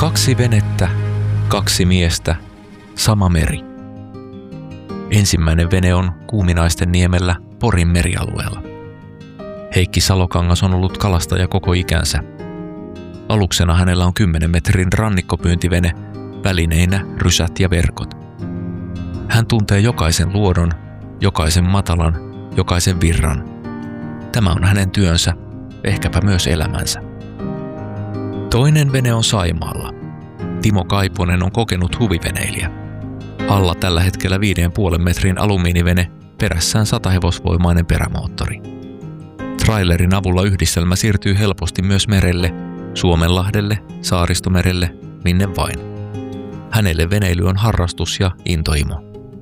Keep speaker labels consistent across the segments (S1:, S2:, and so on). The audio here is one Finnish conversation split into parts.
S1: 2 venettä, 2 miestä, sama meri. Ensimmäinen vene on Kuuminaisten niemellä Porin merialueella. Heikki Salokangas on ollut kalastaja koko ikänsä. Aluksena hänellä on 10 metrin rannikkopyyntivene, välineinä rysät ja verkot. Hän tuntee jokaisen luodon, jokaisen matalan, jokaisen virran. Tämä on hänen työnsä, ehkäpä myös elämänsä. Toinen vene on Saimaalla. Timo Kaiponen on kokenut huviveneilijä. Alla tällä hetkellä 5,5 metrin alumiinivene, perässään 100-hevosvoimainen perämoottori. Trailerin avulla yhdistelmä siirtyy helposti myös merelle, Suomenlahdelle, Saaristomerelle, minne vain. Hänelle veneily on harrastus ja intohimo.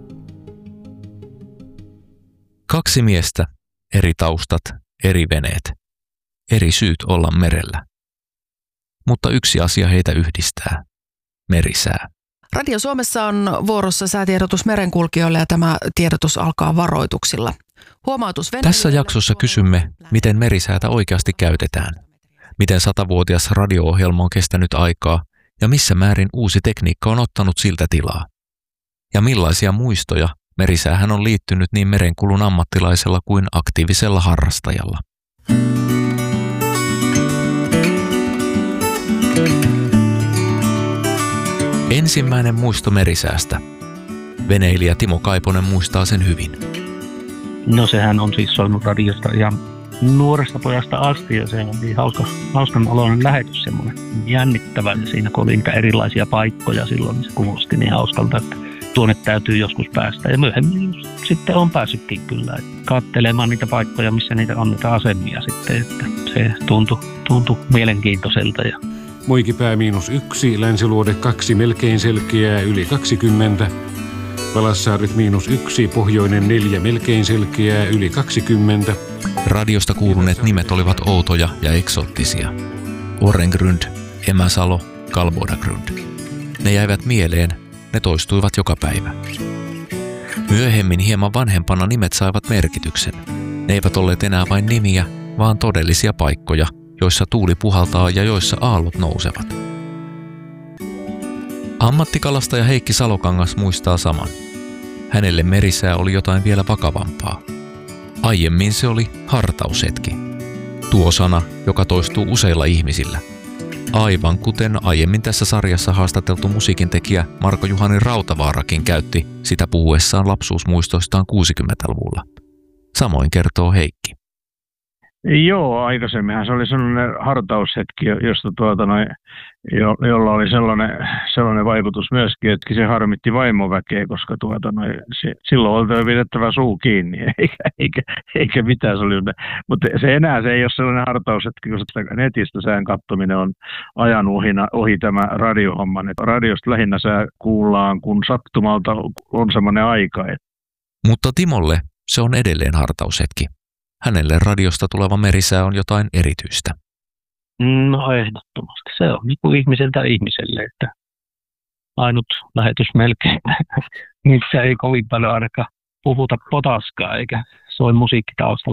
S1: 2 miestä, eri taustat, eri veneet, eri syyt olla merellä. Mutta yksi asia heitä yhdistää: merisää.
S2: Radio Suomessa on vuorossa säätiedotus merenkulkijoille ja tämä tiedotus alkaa varoituksilla.
S1: Tässä jaksossa kysymme, miten merisäätä oikeasti käytetään, miten 100-vuotias radio-ohjelma on kestänyt aikaa ja missä määrin uusi tekniikka on ottanut siltä tilaa. Ja millaisia muistoja merisäähän on liittynyt niin merenkulun ammattilaisella kuin aktiivisella harrastajalla. Ensimmäinen muisto merisäästä. Veneilijä Timo Kaiponen muistaa sen hyvin.
S3: No sehän on siis soinut radiosta ihan nuoresta pojasta asti ja se on niin hauskan oloinen lähetys, semmoinen jännittävä ja siinä kun oli niitä erilaisia paikkoja silloin, niin se kuulosti niin hauskalta, että tuonne täytyy joskus päästä. Ja myöhemmin sitten on päässytkin kyllä katselemaan niitä paikkoja, missä niitä on niitä asemia sitten, että se tuntui mielenkiintoiselta.
S4: Moikipää -1, Länsiluode 2 melkein selkeää yli 20, Valassaaret -1, Pohjoinen 4 melkein selkeää yli 20.
S1: Radiosta kuuluneet nimet olivat outoja ja eksoottisia. Orrengrund, Emäsalo, Kalbodagrund. Ne jäivät mieleen, ne toistuivat joka päivä. Myöhemmin hieman vanhempana nimet saivat merkityksen. Ne eivät olleet enää vain nimiä, vaan todellisia paikkoja, joissa tuuli puhaltaa ja joissa aallot nousevat. Ammattikalastaja Heikki Salokangas muistaa saman. Hänelle merisää oli jotain vielä vakavampaa. Aiemmin se oli hartaushetki. Tuo sana, joka toistuu useilla ihmisillä. Aivan kuten aiemmin tässä sarjassa haastateltu musiikintekijä Marko-Juhani Rautavaarakin käytti sitä puhuessaan lapsuusmuistoistaan 60-luvulla. Samoin kertoo Heikki.
S5: Joo, aikaisemminhan se oli sellainen hartaushetki, josta jolla oli sellainen vaikutus myöskin, että se harmitti vaimoväkeä, koska silloin oli pidettävä suu kiinni, eikä mitään. Mutta se ei ole sellainen hartaushetki, koska netistä sään katsominen on ajan ohi tämä radiohomma. Radiosta lähinnä sää kuullaan, kun sattumalta on semmoinen aika.
S1: Mutta Timolle se on edelleen hartaushetki. Hänelle radiosta tuleva merisää on jotain erityistä.
S3: No ehdottomasti. Se on niin kuin ihmiseltä ihmiselle, että ainut lähetys melkein, missä ei kovin paljon ainakaan puhuta potaskaa eikä soi musiikki taustalla.